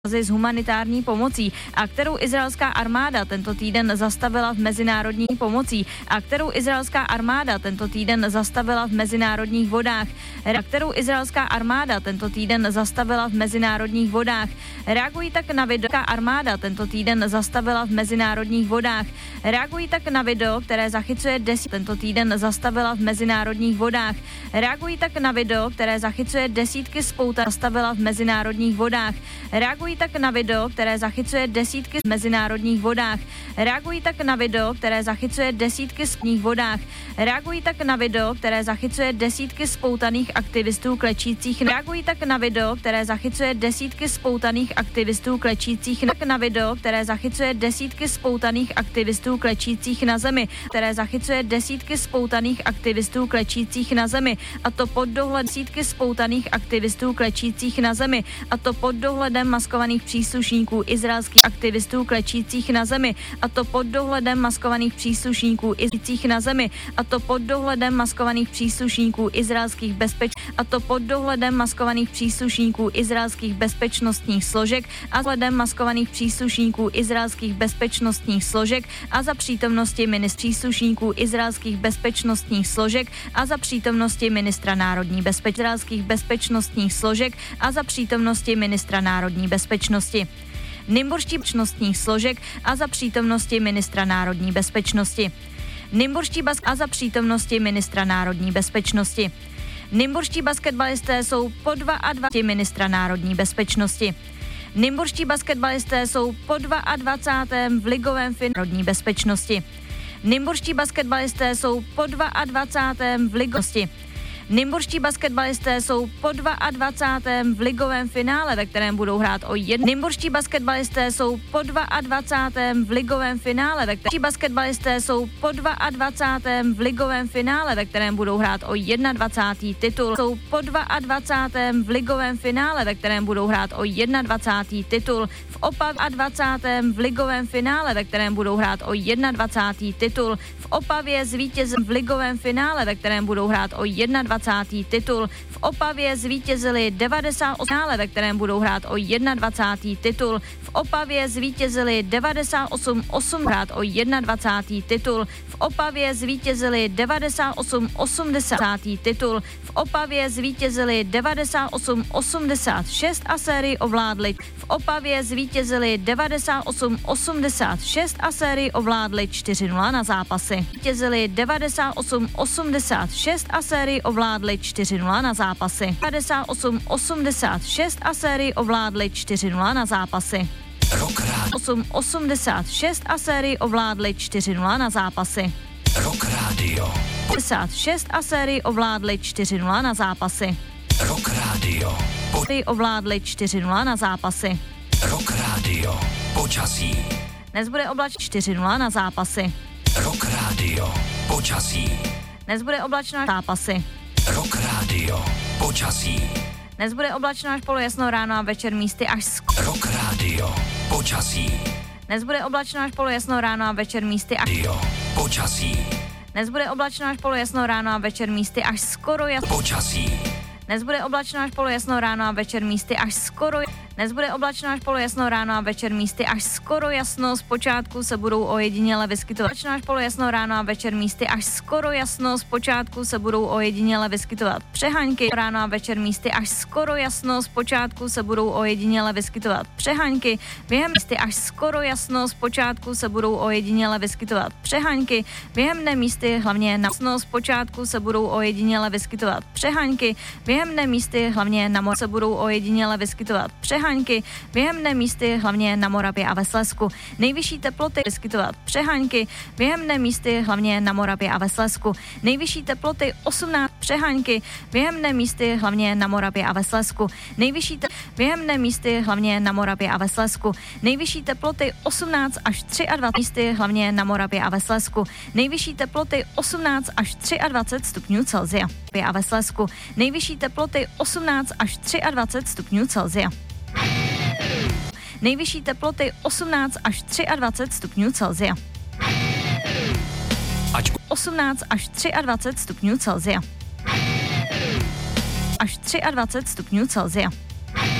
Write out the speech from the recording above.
s humanitární pomocí a kterou izraelská armáda tento týden zastavila v mezinárodních pomocí a kterou izraelská armáda tento týden zastavila v mezinárodních vodách. Kterou izraelská armáda tento týden zastavila v mezinárodních vodách. Reagují tak na video, armáda tento týden zastavila v mezinárodních vodách. Reagují tak na video, které zachycuje tento týden zastavila v mezinárodních vodách. Reagují tak na video, které zachycuje desítky spouta zastavila v mezinárodních vodách. Reagují tak na video, které zachycuje desítky v mezinárodních vodách. Reagují tak na video, které zachycuje desítky spních vodách. Reagují tak na video, které zachycuje desítky spoutaných aktivistů klečících. Reagují tak na video, které zachycuje desítky spoutaných aktivistů klečících na video, které zachycuje desítky spoutaných aktivistů klečících na zemi, které zachycuje desítky spoutaných aktivistů klečících na zemi, a to pod dohledem desítky spoutaných aktivistů klečících na zemi, a to pod dohledem maskovaných příslušníků izraelských aktivistů klečících na zemi, a to pod dohledem maskovaných příslušníků izraelských na zemi, a to pod dohledem maskovaných příslušníků izraelských a to pod dohledem maskovaných příslušníků izraelských bezpečnostních složek a dohledem maskovaných příslušníků izraelských bezpečnostních složek a za přítomnosti příslušníků izraelských bezpečnostních složek a za přítomnosti ministra národní izraelských bezpečnostních složek a za přítomnosti ministra národní bezpečnosti. Nymburští bezpečnostních složek a za přítomnosti ministra národní bezpečnosti. Nymburští a za přítomnosti ministra národní bezpečnosti. Nymburští basketbalisté jsou po 22 ministra národní bezpečnosti. Nymburští basketbalisté jsou po 22. v ligovém finále národní bezpečnosti. Nymburští basketbalisté jsou po 22. v ligovém Nymburští basketbalisté jsou po 22. v ligovém finále, ve kterém budou hrát o jedno. Nymburští basketbalisté jsou po 22. v ligovém finále, ve kterém basketbalisté jsou po 22. v ligovém finále, ve kterém budou hrát o 21. titul. Jsou po 22. v ligovém finále, ve kterém budou hrát o 21. titul. V Opavě 20. v ligovém finále, ve kterém budou hrát o 21. titul. V Opavě zvítězili v ligovém finále, ve kterém budou hrát o 21. titul. V Opavě zvítězili 98 finále, ve kterém budou hrát o 21. titul. V Opavě zvítězili 98 hrát o 21. titul. V Opavě zvítězili 98-80 titul. V Opavě zvítězili 98-86 a sérii ovládli. V Opavě zvítězili 98-86 a sérii ovládli 4-0 na zápasy. Vítězili 98-86 a sérii ovládli 4-0 na zápasy. 98-86 a sérii ovládli 4-0 na zápasy. 8-86 a sérii ovládli 4-0 na zápasy. Rock Radio. 56 a sérii ovládli 4-0 na zápasy. Rock Radio. Ovládli 4-0 na zápasy. Rock Radio. Počasí. Dnes bude oblačno 4-0 na zápasy. Rock Radio. Počasí. Dnes bude oblačno až zápasy. Rock Radio. Počasí. Dnes bude oblačno až polojasno ráno a večer místy až Rock Radio. Počasí. Dnes bude oblačno až polojasno ráno a večer místy až Počasí. Dnes bude oblačno až polojasno ráno a večer místy až skoro jasno. Počasí. Dnes bude oblačno až polojasno ráno a večer místy až skoro. Dnes bude oblačno až polojasno ráno a večer místy až skoro jasno. Zpočátku se budou ojediněle vyskytovat. Oblačno až polojasno ráno a večer místy až skoro jasno. Zpočátku se budou ojediněle vyskytovat přeháňky. Ráno a večer místy až skoro jasno. Zpočátku se budou ojediněle vyskytovat přeháňky. Během místy až skoro jasno. Zpočátku se budou ojediněle vyskytovat přeháňky. Během dne místy hlavně na jasno. Zpočátku se budou ojediněle vyskytovat přeháňky. Během dne místy hlavně na moři se budou ojediněle vyskytovat přeháňky. Během dne místy hlavně na Moravě a ve Slezsku. Nejvyšší teploty vyskytovat přeháňky. Během dne místy hlavně na Moravě a ve Slezsku. Nejvyšší teploty 18 přeháňky. Během dne místy hlavně na Moravě a ve Slezsku. Nejvyšší během dne místy hlavně na Moravě a ve Slezsku. Nejvyšší teploty 18 až 23 místy hlavně na Moravě a ve Slezsku. Nejvyšší teploty 18 až 23 stupňů Celsia. A ve Slezsku. Nejvyšší teploty 18 až 23 stupňů Celsia. Nejvyšší teploty 18 až 23 stupňů Celsia. 18 až 23 stupňů Celsia. Až 23 stupňů Celsia.